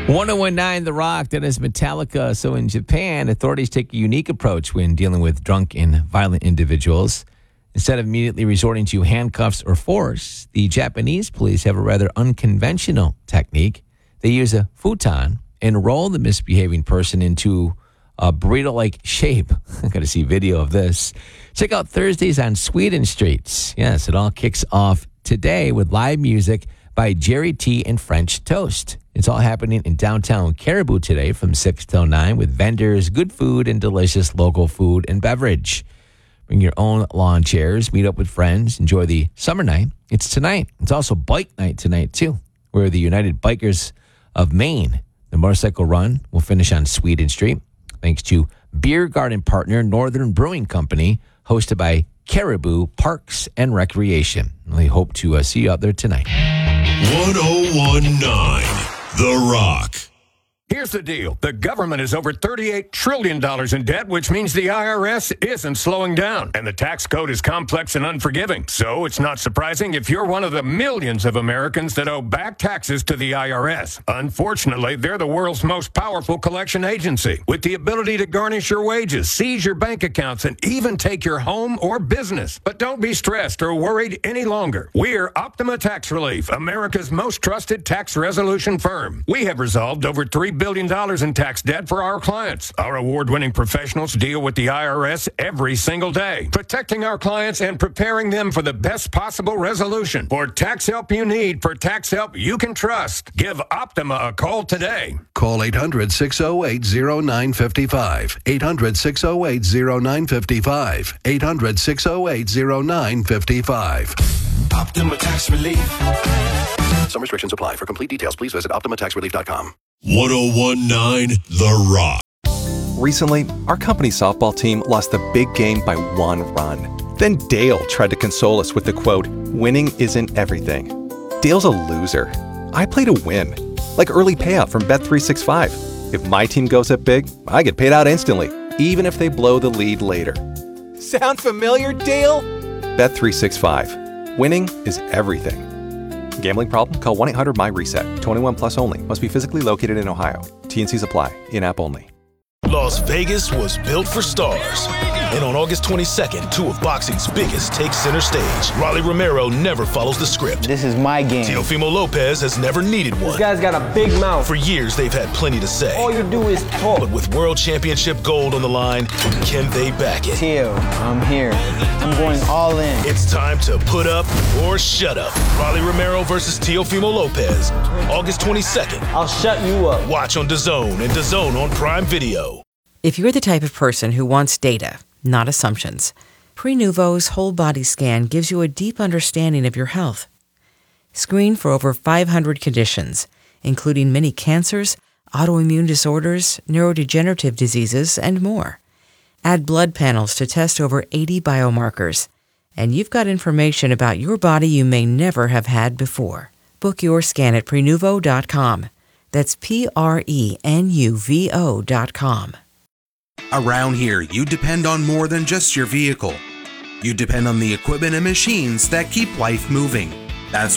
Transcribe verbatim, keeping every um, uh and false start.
one oh one point nine The Rock, that is Metallica. So in Japan, authorities take a unique approach when dealing with drunk and violent individuals. Instead of immediately resorting to handcuffs or force, the Japanese police have a rather unconventional technique. They use a futon and roll the misbehaving person into a burrito-like shape. I got to see video of this. Check out Thursdays on Sweden Street. Yes, it all kicks off today with live music by Jerry T and French Toast. It's all happening in downtown Caribou today from six till nine with vendors, good food, and delicious local food and beverage. Bring your own lawn chairs, meet up with friends, enjoy the summer night. It's tonight. It's also bike night tonight, too, where the United Bikers of Maine, the motorcycle run, will finish on Sweden Street, thanks to beer garden partner Northern Brewing Company, hosted by Caribou Parks and Recreation. We hope to uh, see you out there tonight. one oh one point nine The Rock. Here's the deal. The government is over thirty-eight trillion dollars in debt, which means the I R S isn't slowing down. And the tax code is complex and unforgiving. So it's not surprising if you're one of the millions of Americans that owe back taxes to the I R S. Unfortunately, they're the world's most powerful collection agency, with the ability to garnish your wages, seize your bank accounts, and even take your home or business. But don't be stressed or worried any longer. We're Optima Tax Relief, America's most trusted tax resolution firm. We have resolved over three billion dollars in tax debt for our clients. Our award-winning professionals deal with the I R S every single day, protecting our clients and preparing them for the best possible resolution. For tax help you need, for tax help you can trust, give Optima a call today. Call eight hundred, six oh eight, oh nine five five. eight hundred, six oh eight, oh nine five five. eight hundred, six oh eight, oh nine five five. Optima Tax Relief. Some restrictions apply. For complete details, please visit optima tax relief dot com. one oh one point nine The Rock. Recently, our company softball team lost the big game by one run. Then Dale tried to console us with the quote, "Winning isn't everything." Dale's a loser. I play to win. Like early payout from Bet three sixty-five. If my team goes up big, I get paid out instantly, even if they blow the lead later. Sound familiar, Dale? Bet three sixty-five. Winning is everything. Gambling problem? Call one eight hundred M Y reset. twenty-one plus only. Must be physically located in Ohio. T N Cs apply. In-app only. Las Vegas was built for stars. And on August twenty-second, two of boxing's biggest take center stage. Rolly Romero never follows the script. This is my game. Teofimo Lopez has never needed one. This guy's got a big mouth. For years, they've had plenty to say. All you do is talk. But with world championship gold on the line, can they back it? Teo, I'm here. I'm going all in. It's time to put up or shut up. Rolly Romero versus Teofimo Lopez. August twenty-second. I'll shut you up. Watch on DAZN and DAZN on Prime Video. If you're the type of person who wants data, not assumptions, Prenuvo's whole body scan gives you a deep understanding of your health. Screen for over five hundred conditions, including many cancers, autoimmune disorders, neurodegenerative diseases, and more. Add blood panels to test over eighty biomarkers, and you've got information about your body you may never have had before. Book your scan at Prenuvo dot com. That's P R E N U V O dot com. Around here, you depend on more than just your vehicle. You depend on the equipment and machines that keep life moving.